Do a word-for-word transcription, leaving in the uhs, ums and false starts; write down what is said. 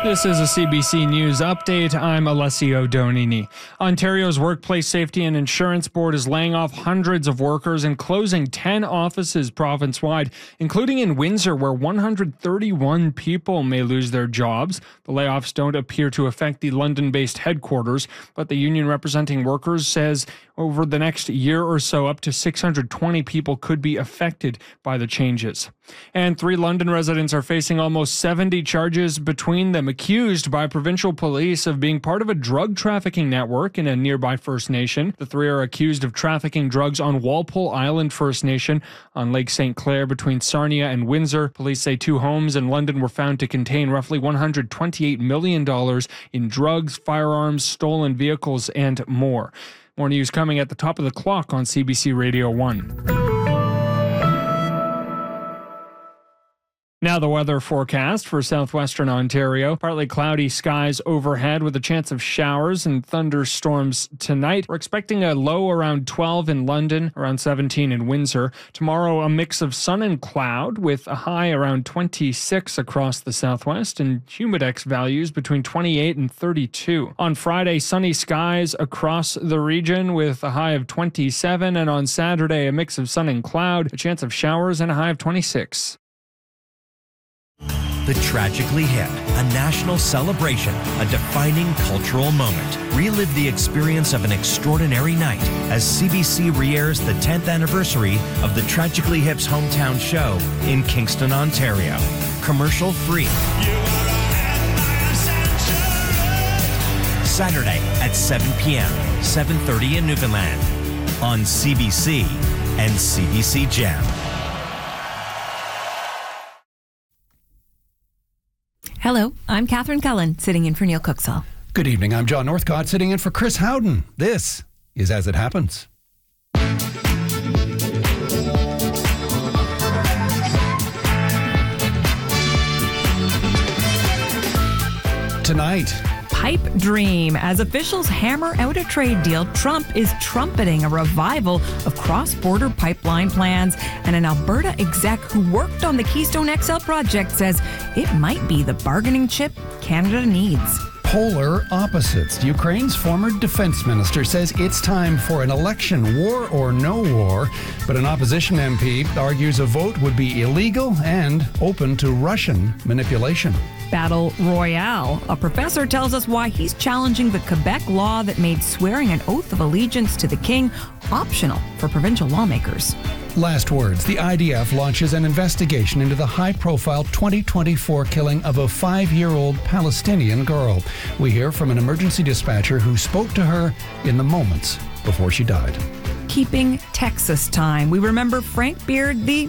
This is a C B C News update. I'm Alessio Donini. Ontario's Workplace Safety and Insurance Board is laying off hundreds of workers and closing ten offices province-wide, including in Windsor, where one hundred thirty-one people may lose their jobs. The layoffs don't appear to affect the London-based headquarters, but the union representing workers says over the next year or so, up to six hundred twenty people could be affected by the changes. And three London residents are facing almost seventy charges between them, accused by provincial police of being part of a drug trafficking network in a nearby First Nation. The three are accused of trafficking drugs on Walpole Island First Nation on Lake Saint Clair between Sarnia and Windsor. Police say two homes in London were found to contain roughly one hundred twenty-eight million dollars in drugs, firearms, stolen vehicles, and more. More news coming at the top of the clock on C B C Radio one. Now the weather forecast for southwestern Ontario. Partly cloudy skies overhead with a chance of showers and thunderstorms tonight. We're expecting a low around twelve in London, around seventeen in Windsor. Tomorrow, a mix of sun and cloud with a high around twenty-six across the southwest and humidex values between twenty-eight and thirty-two. On Friday, sunny skies across the region with a high of twenty-seven. And on Saturday, a mix of sun and cloud, a chance of showers and a high of twenty-six. The Tragically Hip, a national celebration, a defining cultural moment. Relive the experience of an extraordinary night as C B C re-airs the tenth anniversary of the Tragically Hip's hometown show in Kingston, Ontario. Commercial free. Saturday at seven p.m., seven thirty in Newfoundland on C B C and C B C Gem. Hello, I'm Catherine Cullen, sitting in for Neil Cooksall. Good evening, I'm John Northcott, sitting in for Chris Howden. This is As It Happens. Tonight, Pipe dream. As officials hammer out a trade deal, Trump is trumpeting a revival of cross-border pipeline plans. And an Alberta exec who worked on the Keystone X L project says it might be the bargaining chip Canada needs. polar opposites. Ukraine's former defense minister says it's time for an election, war or no war. But an opposition M P argues a vote would be illegal and open to Russian manipulation. Battle Royale. A professor tells us why he's challenging the Quebec law that made swearing an oath of allegiance to the king optional for provincial lawmakers. Last words. The I D F launches an investigation into the high-profile twenty twenty-four killing of a five-year-old Palestinian girl. We hear from an emergency dispatcher who spoke to her in the moments before she died. Keeping Texas time. We remember Frank Beard, the